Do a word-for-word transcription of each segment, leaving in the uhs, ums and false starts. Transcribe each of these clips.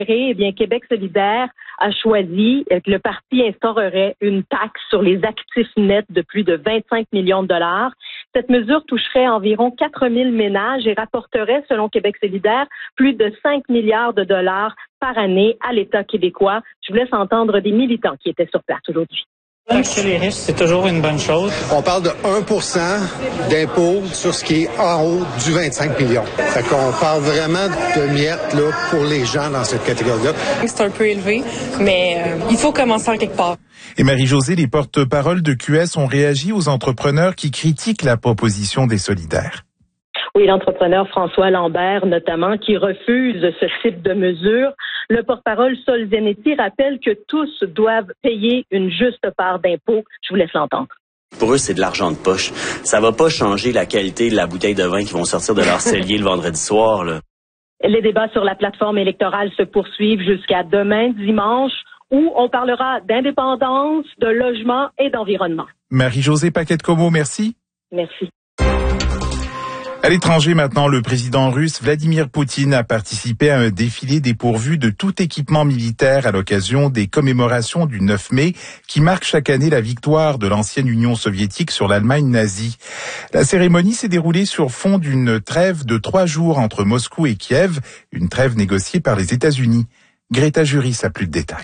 Eh bien, Québec solidaire a choisi que le parti instaurerait une taxe sur les actifs nets de plus de vingt-cinq millions de dollars. Cette mesure toucherait environ quatre mille ménages et rapporterait, selon Québec solidaire, plus de cinq milliards de dollars par année à l'État québécois. Je vous laisse entendre des militants qui étaient sur place aujourd'hui. Taxer les riches, c'est toujours une bonne chose. On parle de un pour cent d'impôt sur ce qui est en haut du vingt-cinq millions. Fait qu'on parle vraiment de miettes là, pour les gens dans cette catégorie-là. C'est un peu élevé, mais euh, il faut commencer en quelque part. Et Marie-Josée, les porte-paroles de Q S ont réagi aux entrepreneurs qui critiquent la proposition des solidaires. Oui, l'entrepreneur François Lambert, notamment, qui refuse ce type de mesure. Le porte-parole Sol Zanetti rappelle que tous doivent payer une juste part d'impôt. Je vous laisse l'entendre. Pour eux, c'est de l'argent de poche. Ça va pas changer la qualité de la bouteille de vin qui vont sortir de leur cellier le vendredi soir, là. Les débats sur la plateforme électorale se poursuivent jusqu'à demain, dimanche, où on parlera d'indépendance, de logement et d'environnement. Marie-Josée Paquette-Comeau, merci. Merci. À l'étranger maintenant, le président russe Vladimir Poutine a participé à un défilé dépourvu de tout équipement militaire à l'occasion des commémorations du neuf mai qui marquent chaque année la victoire de l'ancienne Union soviétique sur l'Allemagne nazie. La cérémonie s'est déroulée sur fond d'une trêve de trois jours entre Moscou et Kiev, une trêve négociée par les États-Unis. Greta Juris a plus de détails.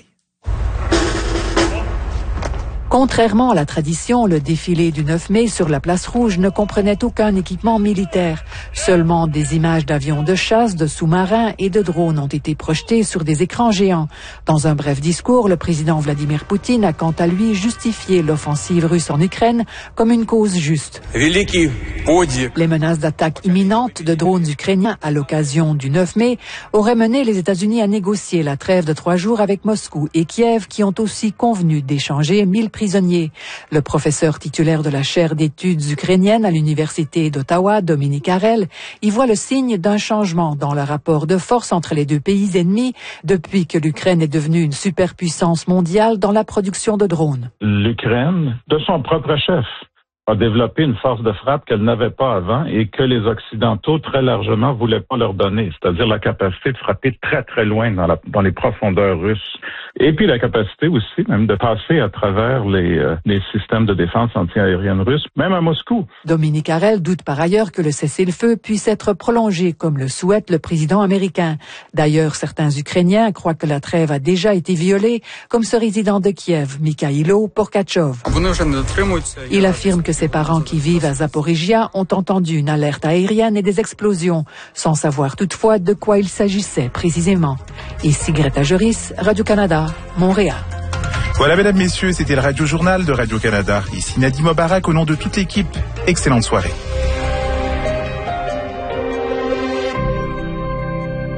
Contrairement à la tradition, le défilé du neuf mai sur la place Rouge ne comprenait aucun équipement militaire. Seulement des images d'avions de chasse, de sous-marins et de drones ont été projetées sur des écrans géants. Dans un bref discours, le président Vladimir Poutine a quant à lui justifié l'offensive russe en Ukraine comme une cause juste. Les menaces d'attaque imminente de drones ukrainiens à l'occasion du neuf mai auraient mené les États-Unis à négocier la trêve de trois jours avec Moscou et Kiev qui ont aussi convenu d'échanger mille prisonniers. Le professeur titulaire de la chaire d'études ukrainiennes à l'Université d'Ottawa, Dominique Harel, y voit le signe d'un changement dans le rapport de force entre les deux pays ennemis depuis que l'Ukraine est devenue une superpuissance mondiale dans la production de drones. L'Ukraine, de son propre chef, a développé une force de frappe qu'elle n'avait pas avant et que les Occidentaux très largement voulaient pas leur donner, c'est-à-dire la capacité de frapper très très loin dans, la, dans les profondeurs russes. Et puis la capacité aussi même de passer à travers les, euh, les systèmes de défense antiaérienne russes, même à Moscou. Dominique Harel doute par ailleurs que le cessez-le-feu puisse être prolongé comme le souhaite le président américain. D'ailleurs, certains Ukrainiens croient que la trêve a déjà été violée, comme ce résident de Kiev, Mikhaïlo Porkachov. Il affirme que ses parents qui vivent à Zaporizhia ont entendu une alerte aérienne et des explosions, sans savoir toutefois de quoi il s'agissait précisément. Ici Greta Juris, Radio-Canada, Montréal. Voilà, mesdames, messieurs, c'était le Radio-Journal de Radio-Canada. Ici Nadim Mobarak au nom de toute l'équipe. Excellente soirée.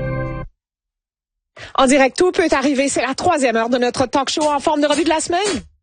En direct, tout peut arriver. C'est la troisième heure de notre talk show en forme de revue de la semaine.